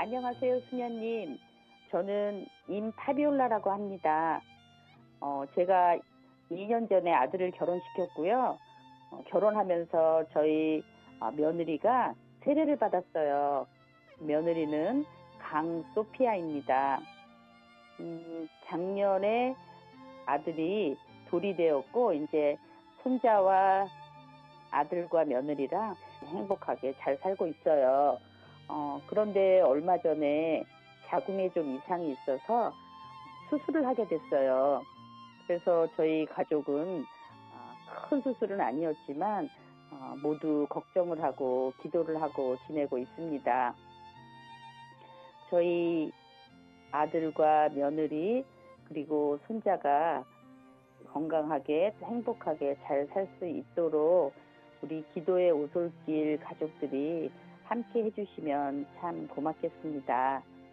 안녕하세요, 수녀님. 저는 임파비올라라고 합니다. 제가 2년 전에 아들을 결혼시켰고요. 결혼하면서 저희 며느리가 세례를 받았어요. 며느리는 강소피아입니다. 작년에 아들이 돌이 되었고, 이제 손자와 아들과 며느리랑 행복하게 잘 살고 있어요. 그런데 얼마 전에 자궁에 좀 이상이 있어서 수술을 하게 됐어요. 그래서 저희 가족은 큰 수술은 아니었지만 모두 걱정을 하고 기도를 하고 지내고 있습니다. 저희 아들과 며느리 그리고 손자가 건강하게 행복하게 잘 살 수 있도록 우리 기도의 오솔길 가족들이 함께 해주시면 참 고맙겠습니다.